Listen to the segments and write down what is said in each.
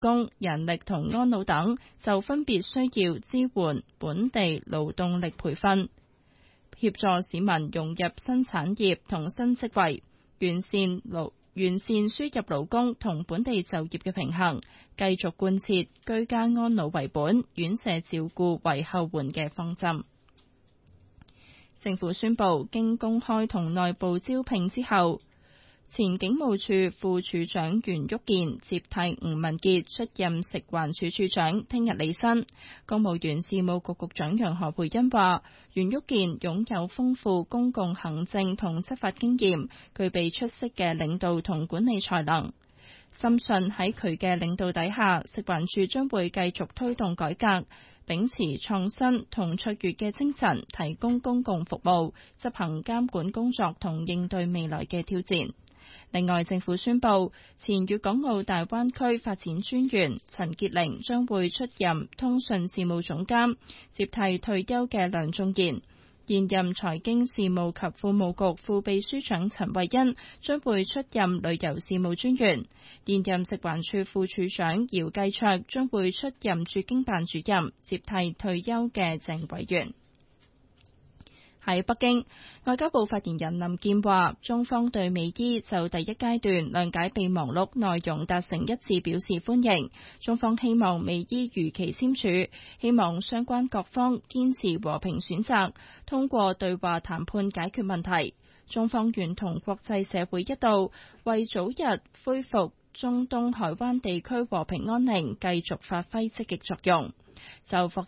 工、人力同安老等，就分別需要支援本地勞動力培訓，協助市民融入新產業同新職位，完善輸入勞工同本地就業嘅平衡，繼續貫徹居家安老為本、院舍照顧為後援嘅方針。政府宣布，經公開同內部招聘之後，前警務處副處長袁旭健接替吳文傑出任食環署署長，聽日履新。公務員事務局局長楊何蓓茵話，袁旭健擁有豐富公共行政同執法經驗，具備出色嘅領導同管理才能。深信喺佢嘅領導底下，食環署將會繼續推動改革，秉持創新同卓越嘅精神，提供公共服務，執行監管工作同應對未來嘅挑戰。另外，政府宣布，前粵港澳大灣區發展專員陳潔玲將會出任通訊事務總監，接替退休嘅梁仲賢。現任財經事務及庫務局副秘書長陳慧欣將會出任旅遊事務專員。現任食環署副署長姚繼卓將會出任駐京辦主任，接替退休嘅鄭偉源。喺北京，外交部發言人林健話，中方對美伊就第一階段諒解備忘錄內容達成一致表示歡迎。中方希望美伊如期簽署，希望相關各方堅持和平選擇，通過對話談判解決問題。中方願同國際社會一道，為早日恢復中東海灣地區和平安寧繼續發揮積極作用。就霍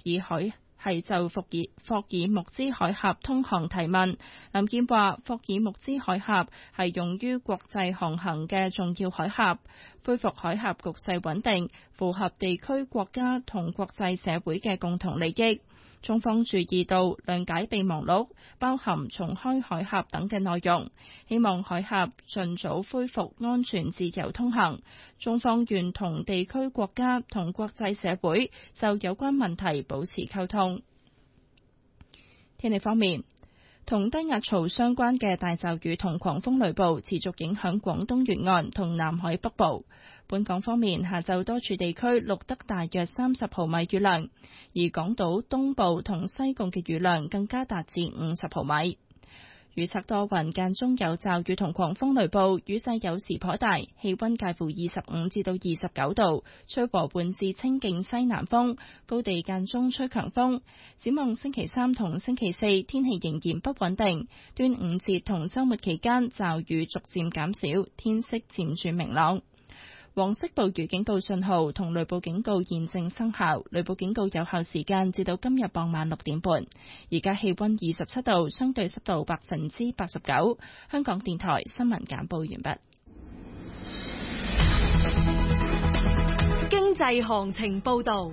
爾木茲海峽通航提問，林健話：霍爾木茲海峽係用於國際航行嘅重要海峽，恢復海峽局勢穩定，符合地區國家同國際社會嘅共同利益。中方注意到諒解備忘錄包含重開海峽等嘅內容，希望海峽盡早恢復安全自由通行。中方願同地區國家同國際社會就有關問題保持溝通。天氣方面，同低壓槽相關嘅大驟雨同狂風雷暴持續影響廣東沿岸同南海北部。本港方面，下晝多處地區錄得大約30毫米雨量，而港島東部同西貢嘅雨量更加達至50毫米。預測多雲，間中有驟雨同狂風雷暴，雨勢有時頗大，氣溫介乎25至到29度，吹和緩至清勁西南風，高地間中吹強風。展望星期3同星期4，天氣仍然不穩定。端午節同週末期間，驟雨逐漸減少，天色漸轉明朗。黃色暴雨警告信號同雷暴警告現正生效，雷暴警告有效時間至到今日傍晚6點半。而家氣溫27度，相對濕度89%。香港電台新聞簡報完畢。 經濟行情報道。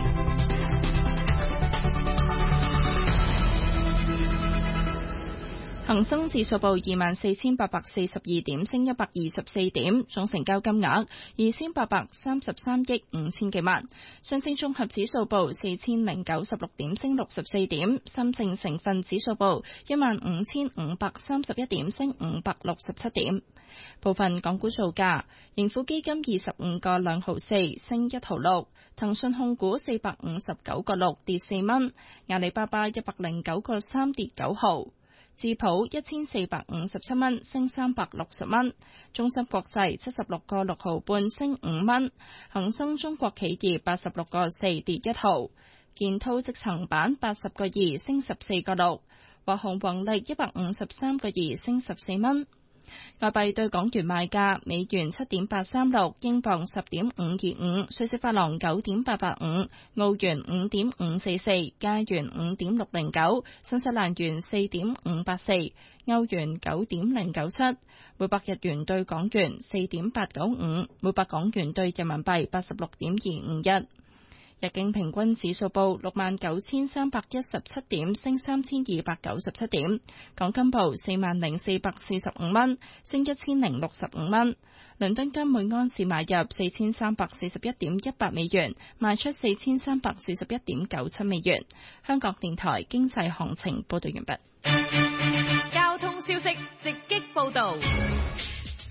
恒生指數報24,842點，升124點，總成交金額2833億5千幾萬。上證綜合指數報4096點，升64點。深證成分指數報15,531點，升567點。部分港股造價：盈富基金25個2毫4，升1毫6；騰訊控股459個6，跌4蚊；阿里巴巴109個3，跌9毫。智普1457蚊，升360蚊；中芯國際76個6毫半，升5蚊；恒生中國企業86個4，跌1毫；建滔積層板80個2，升14個6；華虹宏力153個2，升14蚊。外幣對港元賣價：美元7.836，英鎊10.525，瑞士法郎9.885，澳元5.544，加元5.609，新西蘭元4.584，歐元9.097，每百日元對港元4.895，每百港元對人民幣86.251。日經平均指數報69,317點，升3,297點。港金報40,445蚊，升1,065蚊。倫敦金每安士買入4,341.18美元，賣出4,341.97美元。香港電台經濟行情報道完畢。 交通消息直擊報道。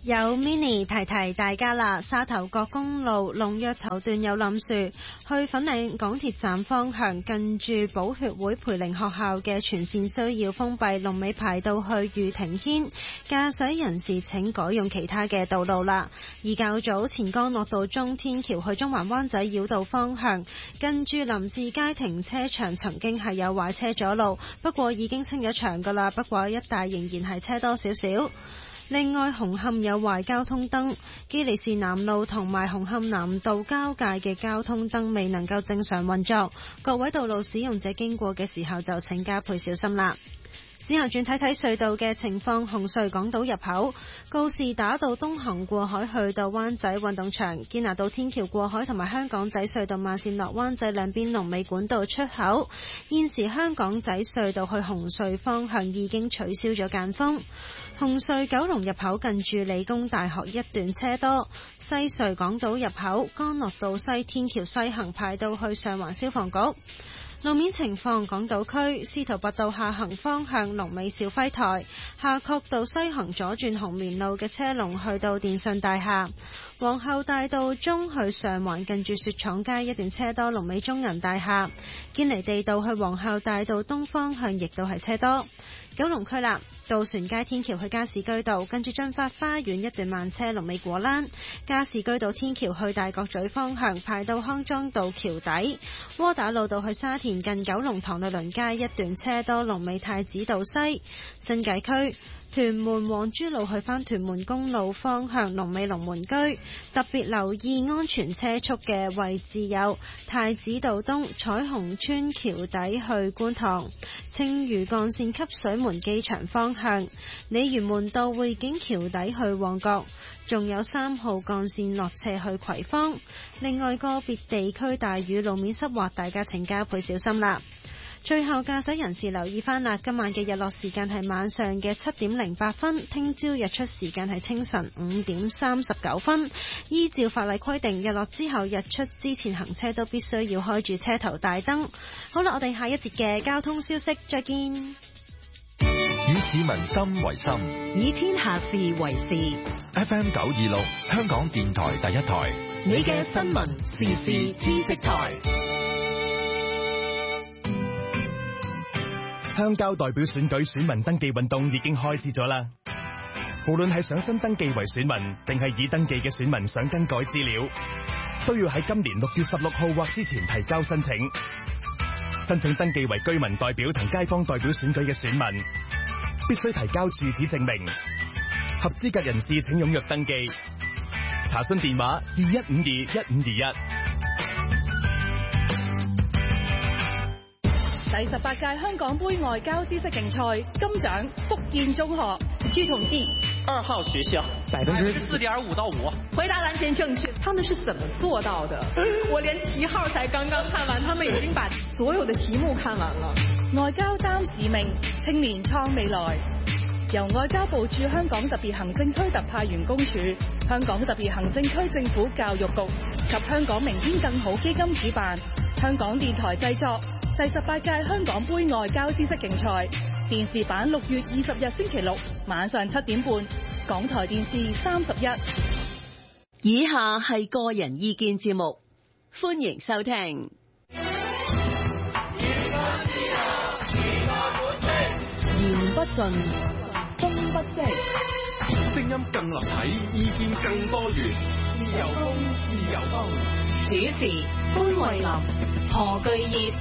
有 Mini 提提大家啦，沙頭角公路龍躍頭段有冧樹，去粉嶺港鐵站方向近住寶血會培靈學校嘅全線需要封閉，龍尾排到去御庭軒，駕駛人士請改用其他嘅道路啦。而較早前干諾道中天橋去中環灣仔繞道方向，近住林士街停車場曾經係有壞車阻路，不過已經清咗場噶啦，不過一帶仍然係車多少少。另外，紅磡有壞交通燈，基利士南路同埋紅磡南道交界嘅交通燈未能夠正常運作，各位道路使用者經過嘅時候就請加倍小心啦。之後轉睇睇隧道嘅情況，紅隧港島入口告士打道東行過海去到灣仔運動場，堅拿道天橋過海同埋香港仔隧道慢線落灣仔兩邊龍尾管道出口。現時香港仔隧道去紅隧方向已經取消咗間封。紅隧九龍入口近住理工大學一段車多，西隧港島入口干諾道西天橋西行排到去上環消防局。路面情況，港島區司徒拔道下行方向龍尾兆輝台，夏慤道西行左轉紅棉路嘅車龍去到電訊大廈，皇后大道中去上環近住雪廠街一段車多，龍尾中銀大廈，堅尼地道去皇后大道東方向亦都係車多。九龍區啦，渡船街天橋去加士居道，跟住駿發花園一段慢車龍尾果欄；加士居道天橋去大角咀方向排到康莊道橋底；窩打老道去沙田近九龍塘律倫街一段車多，龍尾太子道西；新界區屯門黃珠路去返屯門公路方向龍尾龍門居，特別留意安全車速嘅位置有太子道東、彩虹村橋底去觀塘、青嶼幹線汲水門機場方向、鯉魚門道匯景橋底去旺角，仲有3號幹線落斜去葵芳。另外個別地區大雨路面濕滑，大家請加倍小心啦。最後駕駛人士留意返啦，今晚嘅日落時間係晚上嘅7點08分，聽朝日出時間係清晨5點39分。依照法例規定，日落之後日出之前行車都必須要開住車頭大燈。好啦，我哋下一節嘅交通消息再見。 以市民心為心， 以天下事為事。 FM 926香港電台第一台， 你嘅新聞時事知識台。 鄉郊代表選舉選民登記運動已經開始咗啦。無論係想新登記為選民，定係已登記嘅選民想更改資料，都要喺今年6月16號或之前提交申請。申請登記為居民代表同街坊代表選舉嘅選民，必須提交住址證明。合資格人士請踴躍登記。查詢電話21521521。 第18屆香港杯外交知識競賽金獎福建中學。 據統計，2號學校4.5%到5%。 回答完全正確。他們是怎麼做到的？我連7號才剛剛看完，他們已經把所有的題目看完了。外交擔使命，青年創未來。由外交部駐香港特別行政區特派員公署、香港特別行政區政府教育局及香港明天更好基金主辦，香港電台製作。第18屆香港杯外交知識競賽電視版6月20日星期六晚上7點半，港台電視31。 以下係個人意見節目，歡迎收聽。言不盡，風不息， 聲音更立體，意見更多元。自由風，自由風。 主持潘慧琳、何巨業。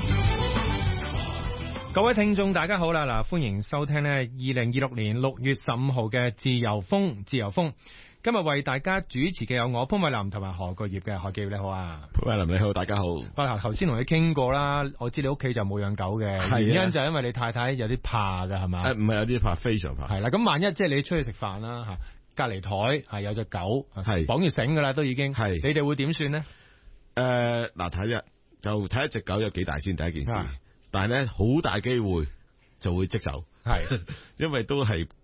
各位聽眾大家好啦，歡迎收聽2026年6月15號嘅自由風。今日為大家主持嘅有我潘慧琳同埋何巨業嘅。何巨業你好啊。 潘慧琳你好，大家好。 頭先同你傾過啦，我知你屋企就冇養狗嘅，原因就係因為你太太有啲怕㗎係嘛？ 唔係有啲怕，非常怕。 係啦，咁萬一即係你出去食飯啦嚇，隔離台係有隻狗係綁住繩㗎啦，都已經係，你哋會點算呢？ 嗱睇一隻狗有幾大先，第一件事。但係咧好大機會就會即走，係因為都係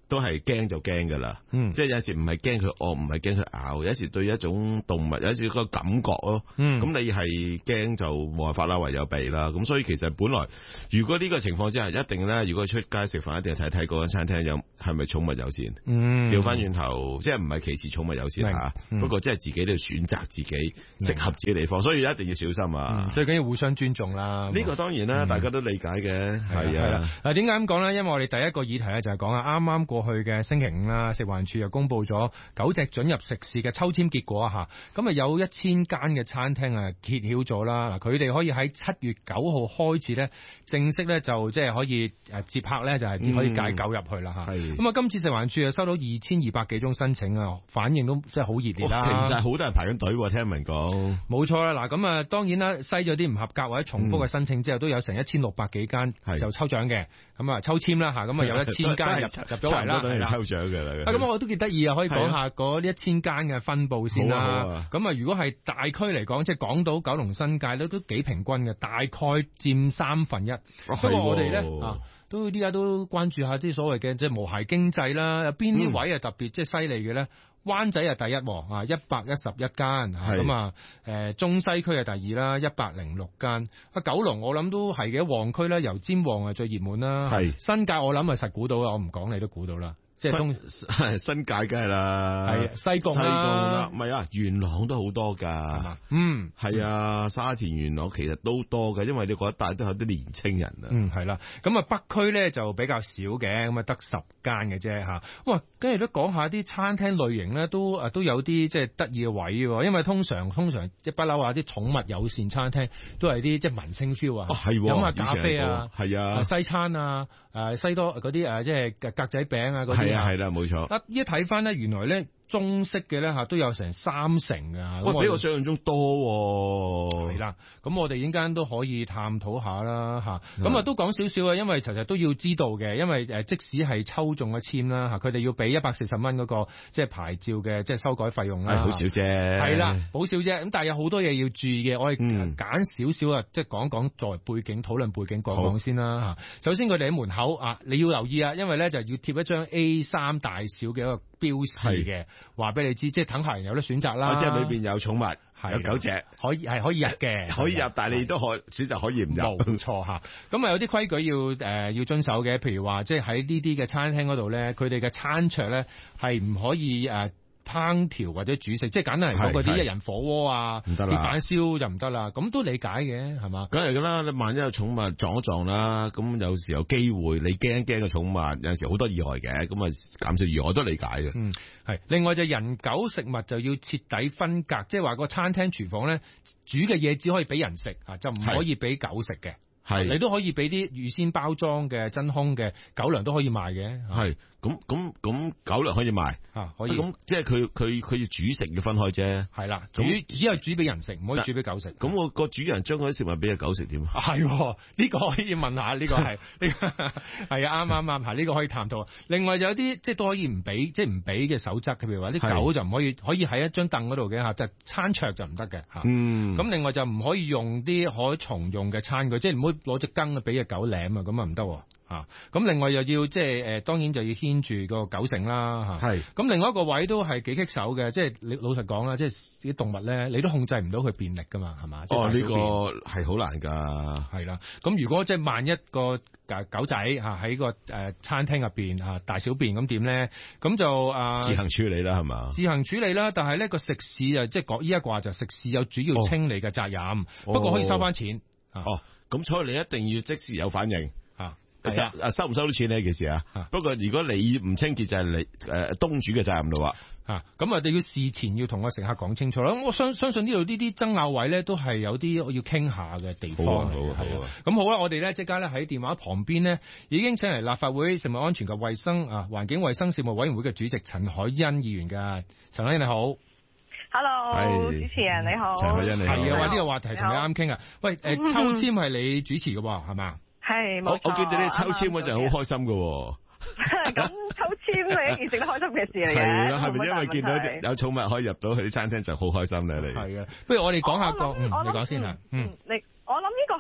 都係驚就驚㗎啦。即係有時唔係驚佢餓，唔係驚佢咬，有時對一種動物有時個感覺咯。咁你係驚就冇辦法啦，唯有避啦。咁所以其實本來如果呢個情況之下，一定咧，如果出街食飯，一定係睇睇嗰間餐廳有係咪寵物友善。調翻轉頭，即係唔係歧視寵物友善嚇，不過即係自己都要選擇自己適合自己地方，所以一定要小心啊。 最緊要互相尊重啦。 呢個當然啦，大家都理解嘅，係啊。 嗱，點解咁講咧？因為我哋第一個議題咧就係講啊，啱啱過去嘅星期五啦，食環署又公布咗9隻准入食肆嘅抽籤結果啊嚇，咁啊有1000間嘅餐廳啊揭曉咗啦。嗱，佢哋可以喺7月9號開始咧，正式咧就即係可以接客咧，就係可以戒狗入去啦嚇。咁啊，今次食環署啊收到2200幾宗申請啊，反應都真係好熱烈啦。 其實好多人排緊隊喎，聽聞講。 冇錯啦，嗱咁啊，當然啦，篩咗啲唔合格或者重複嘅申請之後，都有成1600幾間就抽獎嘅，咁啊抽籤啦嚇，咁啊有1000間入咗圍啦，係啦， 抽獎嘅啦。 咁我都幾得意啊，可以講下嗰1000間嘅分佈先啦。咁啊，如果係大區嚟講，即係港島、九龍、新界咧，都幾平均嘅，大概佔1/3。不過我哋咧都依家都關注下啲所謂嘅即係無鞋經濟啦，有邊啲位係特別即係犀利嘅咧？灣仔係第一喎，111間，咁啊中西區係第二啦，106間。九龍我諗都係嘅，旺區咧，油尖旺係最熱門啦。新界我諗係實估到啦，我唔講你都估到啦。即係新界梗係啦， 係西貢啦， 唔係啊，元朗都好多㗎，係啊，沙田元朗其實都多嘅，因為你覺得大都有啲年青人啊， 係啦，咁啊北區咧就比較少嘅，咁啊得10間嘅啫嚇。哇，跟住都講下啲餐廳類型咧，都有啲即係得意嘅位喎，因為通常一不嬲啊啲寵物友善餐廳都係啲即係文青 feel 啊，飲下咖啡啊， 係啊， 西餐啊，西多嗰啲即係格仔餅啊嗰啲。 係啦，冇錯。 一睇翻咧，原來咧中式嘅咧都有成30%㗎。 比我想象中多喎。 係啦，咁我哋陣間都可以探討下啦嚇。咁都講少少啊，因為其實都要知道嘅，因為即使係抽中咗籤啦嚇，佢哋要俾140蚊嗰個即係牌照嘅即係修改費用啦。 好少啫。係啦，好少啫。咁但係有好多嘢要注意嘅，我哋揀少少啊，即係講作為背景討論背景講先啦嚇。首先佢哋喺門口啊，你要留意啊，因為咧就要貼一張 A3 大小嘅一個標示嘅，話俾你知，即係等客人有得選擇啦。 即係裏邊有寵物，有9隻， 可以入嘅， 可以入，但係你都可選擇可以唔入。 冇錯嚇，咁啊有啲規矩要遵守嘅，譬如話即係喺呢啲嘅餐廳嗰度咧，佢哋嘅餐桌咧係唔可以烹調或者煮食，即係簡單嚟講，嗰啲一人火鍋啊、鐵板燒就唔得啦。咁都理解嘅，係嘛？ 梗係㗎啦，你萬一有寵物撞一撞啦，咁有時有機會你驚嘅寵物，有時好多意外嘅，咁啊減少意外我都理解嘅。 係。另外就人狗食物就要徹底分隔，即係話個餐廳廚房咧煮嘅嘢只可以俾人食啊，就唔可以俾狗食嘅。你都可以俾啲預先包裝嘅真空嘅狗糧都可以賣嘅。 係。咁狗糧可以賣可以。 咁即係佢要煮食要分開啫。係啦， 只係煮俾人食，唔可以煮俾狗食。 咁我個主人將嗰啲食物俾隻狗食點啊？ 係呢個可以問下，呢個係呢個係啊，啱係呢個可以探討。另外有啲即係都可以唔俾，即係唔俾嘅守則，譬如話啲狗就唔可以喺一張凳嗰度嘅嚇，就餐桌就唔得嘅嚇。咁另外就唔可以用啲可重用嘅餐具，即係唔好攞隻羹俾隻狗舐啊，咁啊唔得喎。咁另外又要即係當然就要牽住個狗繩啦嚇。咁另外一個位都係幾棘手嘅，即係你老實講啦，即係啲動物咧，你都控制唔到佢便溺噶嘛，係嘛？ 呢個係好難㗎。係啦，咁如果即係萬一個狗仔喺個餐廳入邊大小便咁點咧？咁就自行處理啦，係嘛？ 自行處理啦，但係咧個食肆就即係講依一卦就食肆有主要清理嘅責任，不過可以收翻錢。 咁所以你一定要即時有反應。收唔收到錢呢件事啊？不過如果你唔清潔就係你東主嘅責任咯喎。 咁我哋要事前要同個食客講清楚啦。我相信呢度呢啲爭拗位咧都係有啲要傾下嘅地方。好。咁好啦，我哋咧即刻咧喺電話旁邊呢，已經請嚟立法會食物安全及衛生環境衛生事務委員會嘅主席陳凱欣議員㗎。陳凱欣你好。 Hello， 主持人你好。 陳凱欣你好。 係啊，呢個話題同你啱傾啊。喂，抽籤係你主持嘅喎，係嘛？ 係，冇錯。 我見到你抽籤嗰陣好開心㗎喎。 咁抽籤係一件值得開心嘅事嚟嘅。 係啦，係咪因為見到有寵物可以入到去啲餐廳就好開心咧？你係嘅。不如我哋講下個，你講先啊。 我諗呢個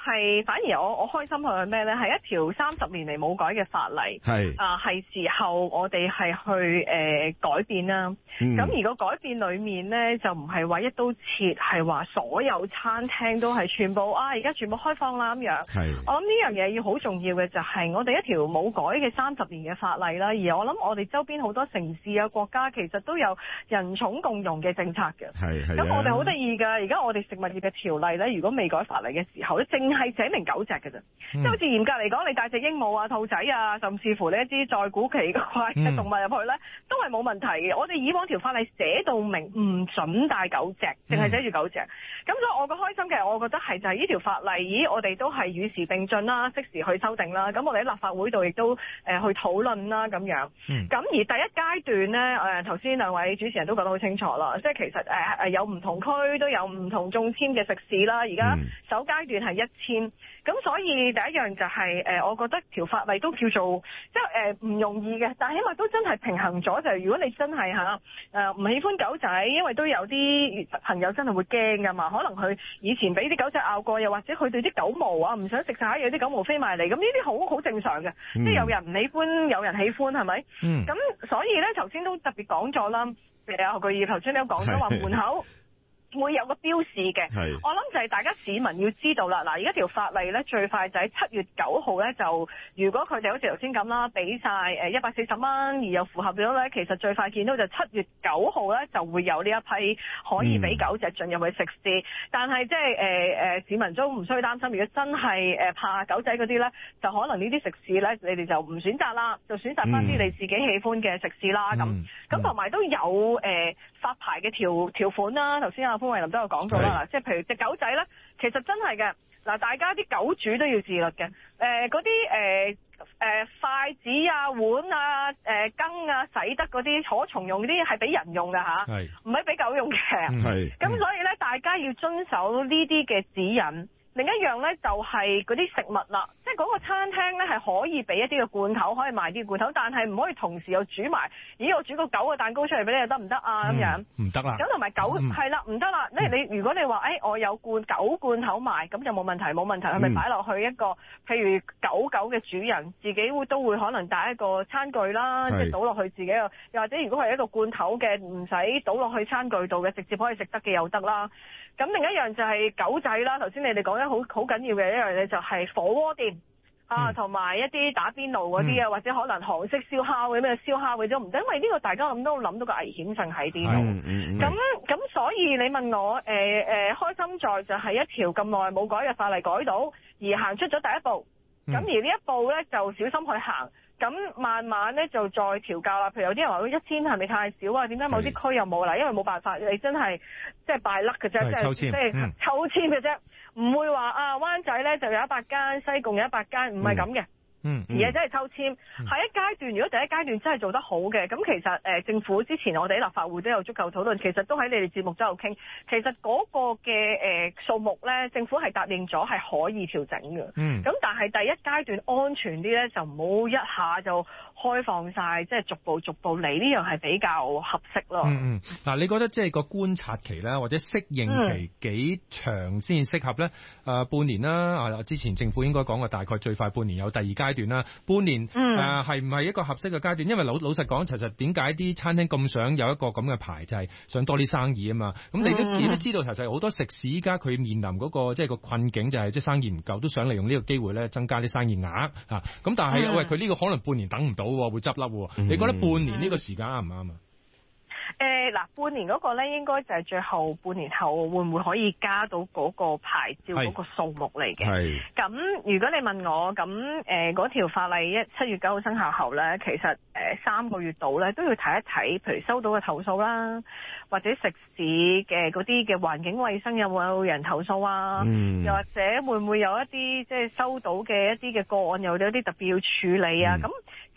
係反而我開心係咩咧？係一條30年嚟冇改嘅法例，係時候我哋係去改變啦。咁而個改變裏面咧，就唔係話一刀切，係話所有餐廳都係全部而家全部開放啦咁樣。我諗呢樣嘢要好重要嘅就係我哋一條冇改嘅30年嘅法例啦。而我諗我哋周邊好多城市啊國家其實都有人寵共融嘅政策嘅。咁我哋好得意㗎，而家我哋食物業嘅條例咧，如果未改法例嘅時候咧，淨係寫明狗隻嘅啫。即係好似嚴格嚟講，你帶隻鸚鵡啊、兔仔啊，甚至乎你一啲再古奇怪嘅動物入去咧，都係冇問題嘅。我哋以往條法例寫到明唔準帶狗隻，淨係寫住狗隻。咁所以我個開心嘅，我覺得係就係呢條法例，我哋都係與時並進啦，適時去修訂啦。咁我哋喺立法會度亦都去討論啦咁樣。咁而第一階段咧，頭先兩位主持人都講得好清楚啦，即係其實有唔同區都有唔同中籤嘅食肆啦。而家首階段係1000，咁所以第一樣就係我覺得條法例都叫做即係唔容易嘅，但係起碼都真係平衡咗。就係如果你真係唔喜歡狗仔，因為都有啲朋友真係會驚㗎嘛，可能佢以前俾啲狗仔咬過，又或者佢對啲狗毛啊唔想食晒，有啲狗毛飛埋嚟，咁呢啲好正常嘅，即係有人唔喜歡，有人喜歡係咪？咁所以咧頭先都特別講咗啦，何巨業頭先都講咗話門口會有個標示嘅，我諗就係大家市民要知道啦。嗱，而家條法例咧最快就喺7月9號咧，就如果佢哋好似頭先咁啦，俾晒140蚊，而又符合咗咧，其實最快見到就7月9號咧就會有呢一批可以俾狗隻進入去食肆。但係即係市民都唔需要擔心，如果真係怕狗仔嗰啲咧，就可能呢啲食肆咧，你哋就唔選擇啦，就選擇翻啲你自己喜歡嘅食肆啦。咁同埋都有發牌嘅條款啦。頭先潘慧琳都有講到啦，即係譬如隻狗仔咧，其實真係嘅嗱，大家啲狗主都要自律嘅。嗰啲筷子啊、碗啊、羹啊、洗得嗰啲可重用嗰啲係俾人用㗎嚇，唔係俾狗用嘅。咁所以咧，大家要遵守呢啲嘅指引。另一樣咧就係嗰啲食物啦，即係嗰個餐廳咧係可以俾一啲嘅罐頭，可以賣啲罐頭，但係唔可以同時又煮埋，我煮個狗嘅蛋糕出嚟俾你得唔得啊？咁樣唔得啦。咁同埋狗係啦，唔得啦。你如果你話我有狗罐頭賣，咁就冇問題，係咪擺落去一個譬如狗嘅主人自己都會可能帶一個餐具啦，即係倒落去自己又或者如果係一個罐頭嘅，唔使倒落去餐具度嘅，直接可以食得嘅又得啦。咁另一樣就係狗仔啦，頭先你哋講得好緊要嘅一樣嘢就係火鍋店同埋一啲打邊爐嗰啲或者可能韓式燒烤嘅咩燒烤嘅都唔得，因為呢個大家都諗到個危險性喺邊度。咁所以你問我開心在就係一條咁耐冇改嘅法例改到，而行出咗第一步。咁而呢一步咧就小心去行。咁慢慢咧就再調校啦。譬如有啲人話1000係咪太少啊？點解某啲區又冇啦？因為冇辦法，你真係即係拜甩嘅啫，即係抽籤嘅啫，唔會話灣仔咧就有100間，西貢有100間，唔係咁嘅。而家真係抽籤。下一階段，如果第一階段真係做得好嘅，咁其實政府之前我哋喺立法會都有足夠討論，其實都喺你哋節目都有傾。其實嗰個嘅數目咧，政府係答應咗係可以調整嘅。咁但係第一階段安全啲咧，就唔好一下就開放晒，即係逐步嚟，呢樣係比較合適咯。 嗱，你覺得即係個觀察期咧，或者適應期幾長先適合咧？半年啦，之前政府應該講過大概最快半年有第二階段啦，半年係唔係一個合適嘅階段？因為老實講，其實點解啲餐廳咁想有一個咁嘅牌，就係想多啲生意啊嘛。咁你都知道，其實好多食肆依家佢面臨嗰個即係個困境，就係即係生意唔夠，都想利用呢個機會咧增加啲生意額嚇。咁但係喂，佢呢個可能半年等唔到喎，會執笠喎。你覺得半年呢個時間啱唔啱啊？ 半年嗰個咧，應該就係最後半年後會唔會可以加到嗰個牌照嗰個數目嚟嘅？咁如果你問我，咁嗰條法例7月9號生效後咧，其實3個月度咧都要睇一睇，譬如收到嘅投訴啦，或者食肆嘅嗰啲嘅環境衛生有冇人投訴啊？又或者會唔會有一啲即係收到嘅一啲嘅個案，有啲特別要處理啊？咁其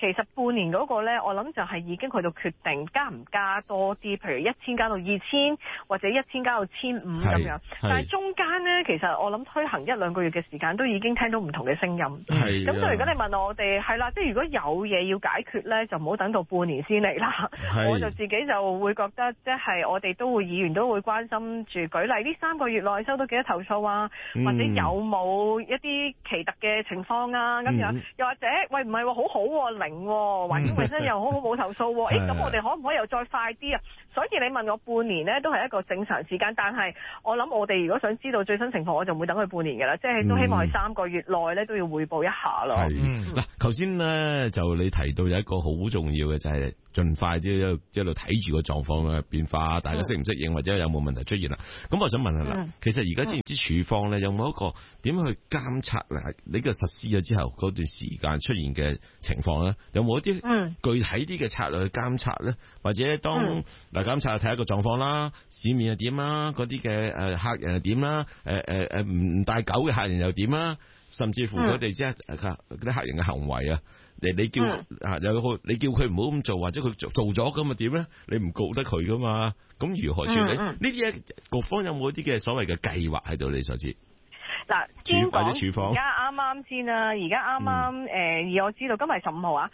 其實半年嗰個咧，我諗就係已經去到決定加唔加多啲，譬如1000加到2000，或者1000加到1500咁樣。但係中間咧，其實我諗推行1-2個月嘅時間，都已經聽到唔同嘅聲音。咁所以如果你問我哋係啦，即係如果有嘢要解決咧，就唔好等到半年先嚟啦。我就自己就會覺得，即係我哋都會議員都會關心住，舉例呢3個月內收到幾多投訴啊，或者有冇一啲奇特嘅情況啊咁樣，又或者喂唔係喎，好好喎，0喎，環境衛生又好好冇投訴喎，咁我哋可唔可以又再快啲啊？所以你問我半年呢，都係一個正常時間，但係我諗我哋如果想知道最新情況，我就唔會等佢半年嘅啦，即係都希望係3個月內呢都要匯報一下咯。 嗱，頭先呢就你提到有一個好重要嘅就係盡快啲一路睇住個狀況嘅變化，大家適唔適應或者有冇問題出現啦？咁我想問下啦，其實而家知唔知處方呢有冇一個點去監察呢個實施咗之後嗰段時間出現嘅情況呢？有冇一啲具體啲嘅策略去監察呢？或者當監察睇一個狀況啦，市面係點啦，嗰啲嘅客人係點啦，唔帶狗嘅客人又點啦，甚至乎佢哋即係嗰啲客人嘅行為啊，你叫你叫佢唔好咁做，或者佢做咗咁啊點咧？你唔告得佢噶嘛？咁如何處理呢啲嘢？局方有冇一啲嘅所謂嘅計劃喺度？你所知？ 嗱，先講而家啱啱先啦，而家啱啱而我知道今日係15號啊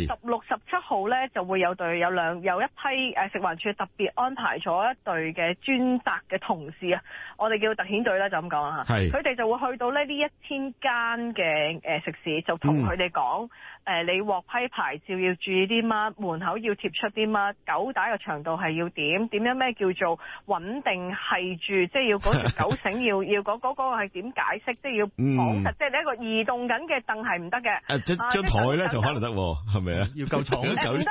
，16、17號咧就會有一批食環署特別安排咗一隊嘅專責嘅同事啊，我哋叫特遣隊啦，就咁講啊嚇，佢哋就會去到呢1000間嘅食肆，就同佢哋講你獲批牌照要注意啲乜，門口要貼出啲乜，狗帶嘅長度係要點樣咩叫做穩定係住，即係要嗰條狗繩要嗰個係點解釋，即係要綁實，即係你一個移動緊嘅凳係唔得嘅。 張台咧就可能得，係咪啊？要夠重。唔得，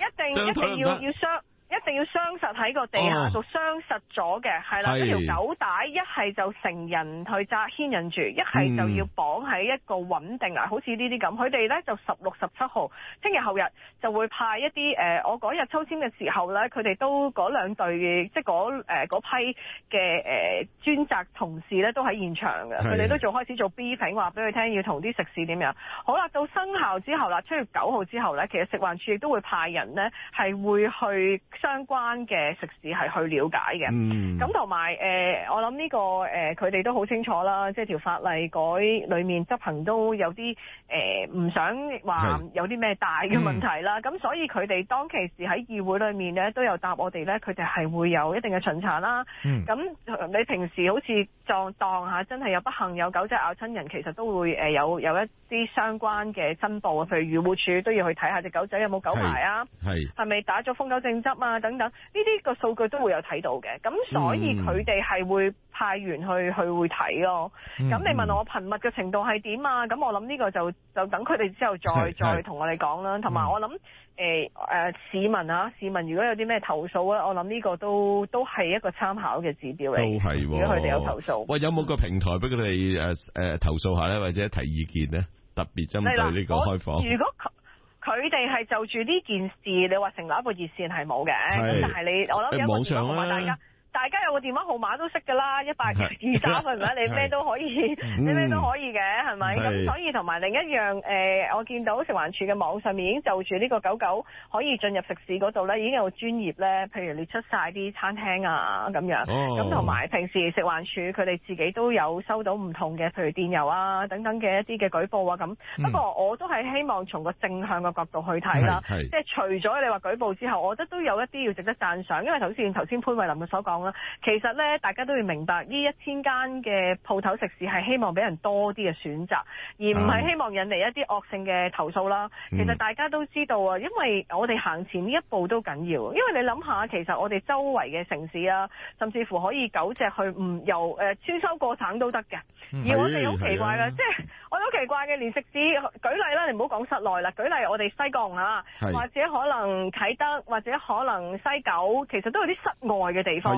一定要傷實喺個地下度傷實咗嘅，係啦，一條狗帶一係就成人去牽引住，一係就要綁喺一個穩定啊，好似呢啲咁。佢哋咧就16、17號，聽日後日就會派一啲我嗰日抽籤嘅時候咧，佢哋都嗰兩隊即係嗰批嘅專責同事咧都喺現場嘅，佢哋都開始做 briefing，話俾佢聽要同啲食肆點樣。好啦，到生效之後啦，7月9號之後咧，其實食環署亦都會派人呢係會去相關嘅食肆係去了解嘅，咁同埋我諗呢個佢哋都好清楚啦，即係條法例改裏面執行都有啲唔想話有啲咩大嘅問題啦，咁所以佢哋當其時喺議會裏面呢都有答我哋呢，佢哋係會有一定嘅巡查啦。咁你平時好似當下真係有不幸有狗仔咬親人，其實都會有一啲相關嘅申報，譬如漁護署都要去睇下隻狗仔有冇狗牌啊，係咪打咗瘋狗症執啊等等，呢啲個數據都會有睇到嘅，咁所以佢哋係會派員去會睇咯。咁你問我頻密嘅程度係點啊？咁我諗呢個就等佢哋之後再同我哋講啦。同埋我諗市民如果有啲咩投訴咧，我諗呢個都係一個參考嘅指標嚟。都係，如果佢哋有投訴， 喂，有冇個平台俾佢哋投訴下咧，或者提意見咧？特別針對呢個開放。 如果佢哋係就住呢件事，你話成立一個熱線係冇嘅，咁但係我諗有一個電話號碼，大家有個電話號碼都識㗎啦，10023係咪？你咩都可以，你咩都可以嘅，係咪？咁所以同埋另一樣我見到食環署嘅網上面已經就住呢個狗狗可以進入食肆嗰度咧，已經有專頁咧，譬如列出晒啲餐廳啊咁樣，咁同埋平時食環署佢哋自己都有收到唔同嘅，譬如電郵啊等等嘅一啲嘅舉報啊咁。不過我都係希望從個正向嘅角度去睇啦，即係除咗你話舉報之後，我覺得都有一啲要值得讚賞，因為頭先潘慧琳嘅所講啦，其實咧大家都要明白呢1000間嘅鋪頭食肆係希望俾人多啲嘅選擇，而唔係希望引嚟一啲惡性嘅投訴啦。其實大家都知道啊，因為我哋行前呢一步都緊要，因為你諗下，其實我哋周圍嘅城市啊，甚至乎可以狗隻去由穿州過省都得嘅。而我哋好奇怪嘅，即係我哋好奇怪嘅，連食肆舉例啦，你唔好講室內啦，舉例我哋西貢啊，或者可能啟德或者可能西九，其實都有啲室外嘅地方嘅。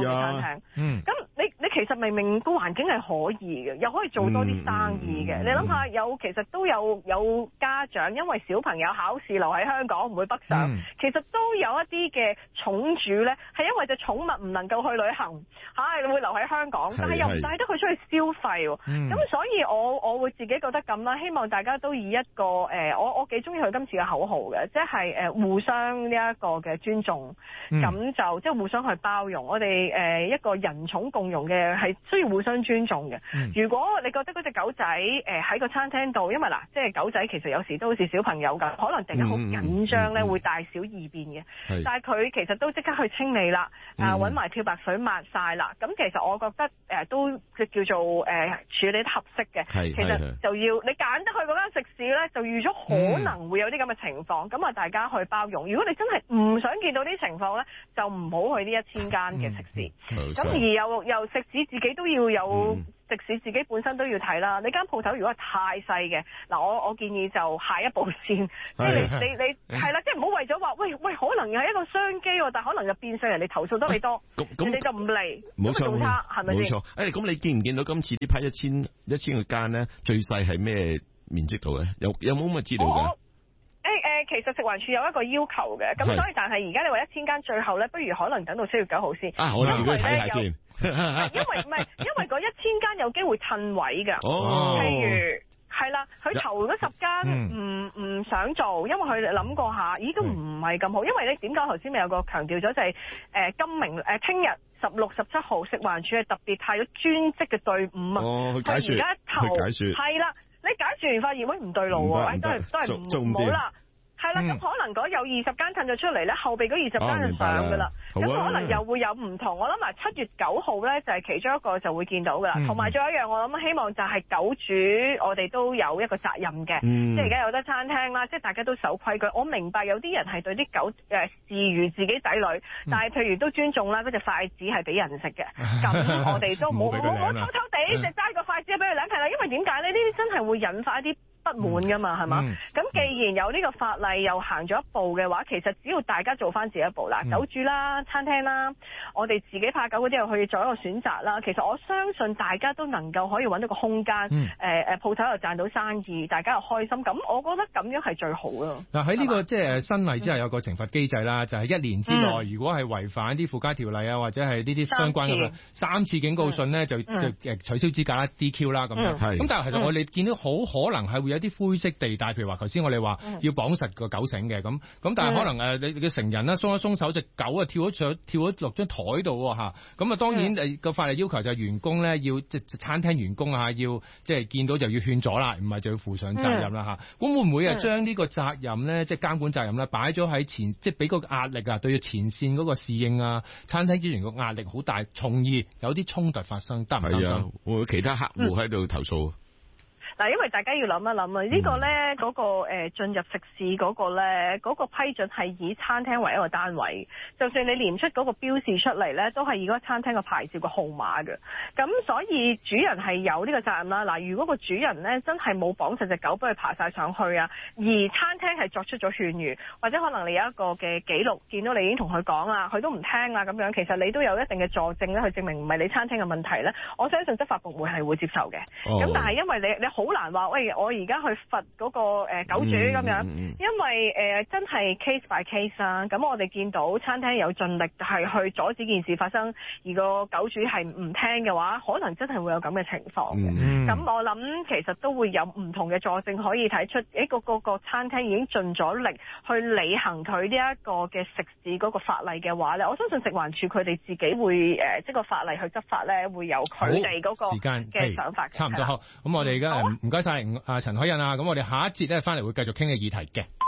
餐廳。咁你其實明明個環境係可以嘅，又可以做多啲生意嘅。你諗下，其實都有家長因為小朋友考試留喺香港唔會北上，其實都有一啲嘅寵主咧，係因為隻寵物唔能夠去旅行，會留喺香港，但係又唔帶得佢出去消費。咁所以我會自己覺得咁啦，希望大家都以一個我幾中意佢今次嘅口號嘅，即係互相呢一個嘅尊重，咁就即係互相去包容。我哋一個人寵共融嘅係需要互相尊重嘅。如果你覺得嗰隻狗仔喺個餐廳度，因為嗱，即係狗仔其實有時都好似小朋友咁，可能突然間好緊張咧，會大小異變嘅。但係佢其實都即刻去清理啦，揾埋漂白水抹晒啦。咁其實我覺得都叫做處理得合適嘅。其實就要你揀得去嗰間食肆咧，就預咗可能會有啲咁嘅情況，咁大家去包容。如果你真係唔想見到啲情況咧，就唔好去呢1000間嘅食肆。咁而又食肆自己都要有。食肆自己本身都要睇啦，你間鋪頭如果係太細嘅，嗱我建議就下一步先，即係你係啦，即係唔好為咗話喂，可能係一個商機喎，但可能就變相人哋投訴得你多，人哋就唔嚟，咁仲差係咪先？冇錯， 咁你見唔見到今次呢批1000個間咧，最細係咩面積度咧？有冇咁嘅資料㗎？ 其實食環署有一個要求嘅，咁所以但係而家你話1000間最後咧，不如可能等到7月9號先。 我自己睇下先。 因為嗰1000間有機會褪位㗎。譬如係啦，佢頭嗰10間唔想做，因為佢諗過下，都唔係咁好。因為你點解頭先咪有個強調咗就係聽日16、17號食環署係特別派咗專職嘅隊伍啊。佢而家係啦，你解説完發現唔對路喎，都係唔好啦。係啦，咁可能嗰有20間褪咗出嚟咧，後備嗰20間就上㗎啦。咁可能又會有唔同。我諗埋7月9號咧，就係其中一個就會見到㗎啦。同埋仲有一樣，我諗希望就係狗主，我哋都有一個責任嘅。即係而家有得餐廳啦，即係大家都守規矩。我明白有啲人係對啲狗視如自己仔女，但係譬如都尊重啦，嗰隻筷子係俾人食嘅。咁我哋都冇偷偷地就揸個筷子俾佢舐係啦。因為點解咧？呢啲真係會引發一啲不滿㗎嘛，係嘛？咁既然有呢個法例又行咗一步嘅話，其實只要大家做翻自己一步啦，狗主啦、餐廳啦，我哋自己怕狗嗰啲又去做一個選擇啦。其實我相信大家都能夠可以揾到個空間，鋪頭又賺到生意，大家又開心。咁我覺得咁樣係最好咯。 嗱喺呢個即係新例之下有個懲罰機制啦，就係1年之內，如果係違反啲附加條例啊，或者係呢啲相關嘅3次警告信呢，就取消資格啦、DQ 啦咁樣。咁但係其實我哋見到好可能係會有啲灰色地帶，譬如話頭先我哋話要綁實個狗繩嘅咁，但係可能你嘅成人啦鬆一鬆手，隻狗啊跳咗落張台度喎。咁啊當然個法例要求就係員工咧要即係餐廳員工啊要即係見到就要勸阻啦，唔係就要負上責任啦嚇。咁會唔會將呢個責任咧即係監管責任咧擺咗喺前，即係俾個壓力啊對前線嗰個侍應啊餐廳職員個壓力好大，從而有啲衝突發生，得唔得？係啊， 會唔會其他客戶喺度投訴？ 嗱，因為大家要諗一諗啊，呢個咧嗰個進入食肆嗰個咧嗰個批准係以餐廳為一個單位，就算你連出嗰個標示出嚟咧，都係以嗰個餐廳嘅牌照嘅號碼嘅。咁所以主人係有呢個責任啦。嗱，如果個主人咧真係冇綁實隻狗幫佢爬晒上去啊，而餐廳係作出咗勸喻，或者可能你有一個嘅記錄，見到你已經同佢講啦，佢都唔聽啊咁樣，其實你都有一定嘅佐證咧，去證明唔係你餐廳嘅問題咧。我相信執法部門係會接受嘅。咁但係因為你好難話，喂，我而家去罰嗰個狗主咁樣，因為真係 case by case 啦。咁我哋見到餐廳有盡力係去阻止件事發生，而個狗主係唔聽嘅話，可能真係會有咁嘅情況嘅。咁我諗其實都會有唔同嘅佐證可以睇出，個餐廳已經盡咗力去履行佢呢一個嘅食肆嗰個法例嘅話咧，我相信食環署佢哋自己會即係個法例去執法咧，會有佢哋嗰個嘅想法嘅。 差唔多好，咁我哋而家唔該晒陳凱欣啊，咁我哋下一節咧翻嚟會繼續傾嘅議題嘅。